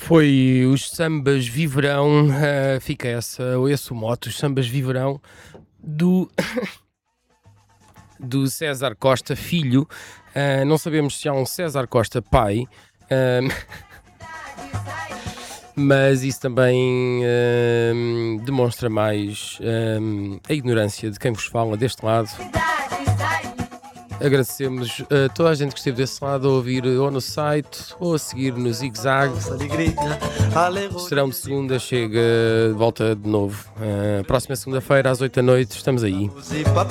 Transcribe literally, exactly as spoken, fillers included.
Foi os sambas Viverão, eh, fica essa, esse o mote, os sambas Viverão do, do César Costa Filho. Eh, não sabemos se há um César Costa pai, eh, mas isso também eh, demonstra mais eh, a ignorância de quem vos fala deste lado. Agradecemos a toda a gente que esteve desse lado a ouvir ou no site ou a seguir no Zig Zag. Serão de segunda, chega de volta de novo. Uh, próxima segunda-feira às oito da noite, estamos aí.